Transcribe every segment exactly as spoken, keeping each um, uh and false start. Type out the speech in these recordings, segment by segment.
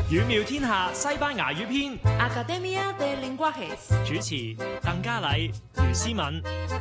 語妙天下西班牙語篇 Academia de Lenguajes 主持鄧嘉禮、余思敏。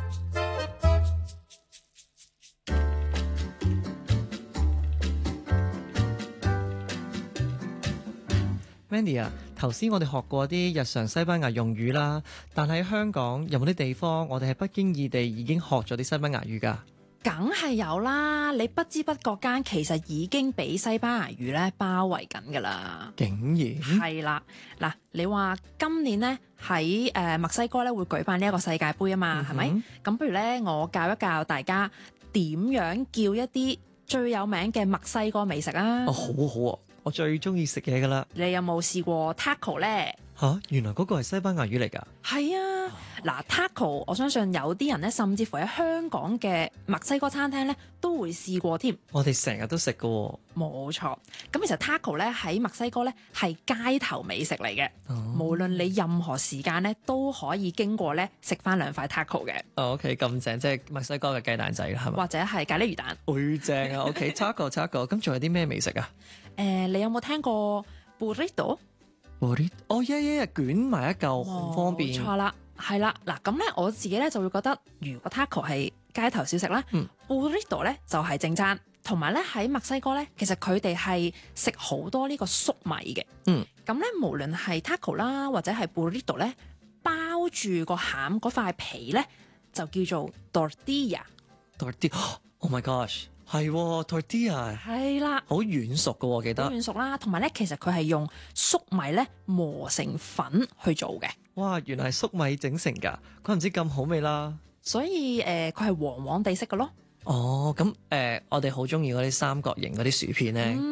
Mandy 啊，頭先我哋學過啲日常西班牙用語啦，但喺香港有冇啲地方我哋係不經意地已經學咗啲西班牙語㗎？ 梗係有啦，你不知不覺間其實已經俾西班牙語咧包圍緊㗎啦。 竟然係啦，嗱，你話今年咧喺誒墨西哥咧會舉辦呢一個世界盃啊嘛，係咪、 嗯？ 咁不如咧我教一教大家點樣叫一啲最有名嘅墨西哥美食啊！ 哦，好好啊，我最中意食嘢㗎啦。 你有冇試過 taco 咧？ 吓，原來嗰個係西班牙語嚟㗎。 係啊，嗱 taco，我相信有啲人咧，甚至乎喺香港嘅墨西哥餐廳咧都會試過添。 我哋成日都食㗎喎。 冇錯，咁其實 taco 咧喺墨西哥咧係街頭美食嚟嘅， 哦、 無論你任何時間咧都可以經過咧食翻兩塊 taco 嘅。 哦，OK，咁正，即係墨西哥嘅雞蛋仔啦，係嘛？ 或者係咖喱魚蛋。 會正啊！OK，taco taco，咁仲有啲咩美食啊？ 誒、呃，你有冇聽過 burrito？ 哦，一一日捲埋一嚿，好方便。 冇錯啦，係啦，嗱咁咧，我自己咧就會覺得，如果 taco 係街頭小食啦、 嗯、 burrito 咧就係正餐，同埋咧喺墨西哥咧，其實佢哋係食好多呢個粟米嘅。 嗯， 咁咧無論係 taco 啦，或者係 burrito 咧，包住個餡嗰塊皮咧，就叫做 tortilla。 tortilla，oh my gosh！係 tortilla， 係啦， 好軟熟㗎，我記得。 好軟熟啦，同埋咧，其實佢係用粟米咧磨成粉去做嘅。 哇，原來係粟米整成㗎，怪唔知咁好味啦。 所以誒，佢係黃黃地色嘅咯。 哦，咁誒、呃，我哋好中意嗰啲三角形嗰啲薯片咧。嗯